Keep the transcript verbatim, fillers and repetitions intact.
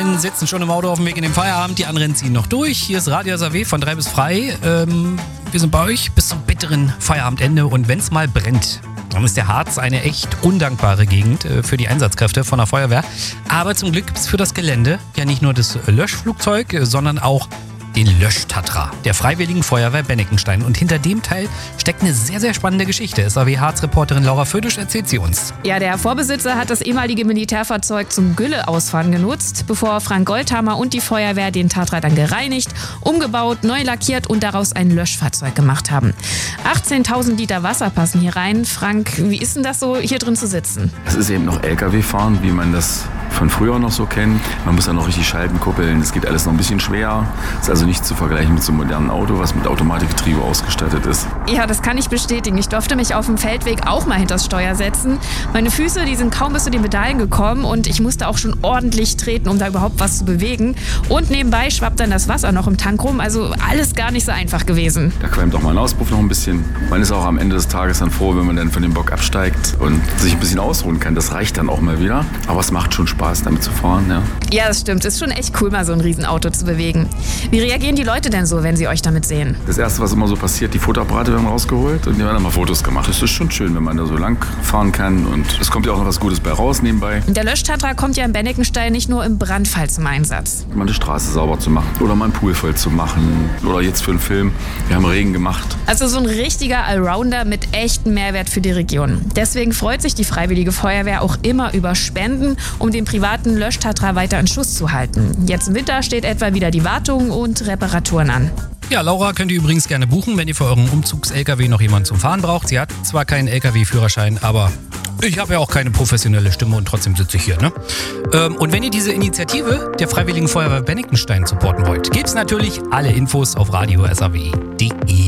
einen sitzen schon im Auto auf dem Weg in den Feierabend, die anderen ziehen noch durch. Hier ist Radio S A W von drei bis frei. Ähm, wir sind bei euch bis zum bitteren Feierabendende und wenn es mal brennt, dann ist der Harz eine echt undankbare Gegend äh, für die Einsatzkräfte von der Feuerwehr. Aber zum Glück gibt es für das Gelände ja nicht nur das Löschflugzeug, äh, sondern auch den Löschtatra der Freiwilligen Feuerwehr Benneckenstein. Und hinter dem Teil steckt eine sehr, sehr spannende Geschichte. S A W-Harz-Reporterin Laura Födisch erzählt sie uns. Ja, der Vorbesitzer hat das ehemalige Militärfahrzeug zum Gülle-Ausfahren genutzt, bevor Frank Goldhammer und die Feuerwehr den Tatra dann gereinigt, umgebaut, neu lackiert und daraus ein Löschfahrzeug gemacht haben. achtzehntausend Liter Wasser passen hier rein. Frank, wie ist denn das so, hier drin zu sitzen? Es ist eben noch L K W-Fahren, wie man das von früher noch so kennt. Man muss ja noch richtig schalten, kuppeln. Das geht alles noch ein bisschen schwer. Ist also nicht zu vergleichen mit so einem modernen Auto, was mit Automatikgetriebe ausgestattet ist. Ja, das kann ich bestätigen. Ich durfte mich auf dem Feldweg auch mal hinters Steuer setzen. Meine Füße, die sind kaum bis zu den Pedalen gekommen und ich musste auch schon ordentlich treten, um da überhaupt was zu bewegen. Und nebenbei schwappt dann das Wasser noch im Tank rum. Also alles gar nicht so einfach gewesen. Da qualmt auch mal ein Auspuff noch ein bisschen. Man ist auch am Ende des Tages dann froh, wenn man dann von dem Bock absteigt und sich ein bisschen ausruhen kann. Das reicht dann auch mal wieder. Aber es macht schon Spaß, damit zu fahren. Ja, ja, das stimmt. Ist schon echt cool, mal so ein Riesenauto zu bewegen. Wie reagieren die Leute denn so, wenn sie euch damit sehen? Das Erste, was immer so passiert, die Fotoapparate werden rausgeholt und die werden dann mal Fotos gemacht. Das ist schon schön, wenn man da so lang fahren kann und es kommt ja auch noch was Gutes bei raus nebenbei. Der Löschtatra kommt ja in Benneckenstein nicht nur im Brandfall zum Einsatz. Mal die Straße sauber zu machen oder mal einen Pool voll zu machen oder jetzt für einen Film. Wir haben Regen gemacht. Also so ein richtiger Allrounder mit echtem Mehrwert für die Region. Deswegen freut sich die Freiwillige Feuerwehr auch immer über Spenden, um den privaten Löschtatra weiter in Schuss zu halten. Jetzt im Winter steht etwa wieder die Wartung und Reparaturen an. Ja, Laura könnt ihr übrigens gerne buchen, wenn ihr für euren Umzugs-L K W noch jemanden zum Fahren braucht. Sie hat zwar keinen L K W-Führerschein, aber ich habe ja auch keine professionelle Stimme und trotzdem sitze ich hier, ne? Ähm, und wenn ihr diese Initiative der Freiwilligen Feuerwehr Benneckenstein supporten wollt, gibt's natürlich alle Infos auf radio s a w punkt d e.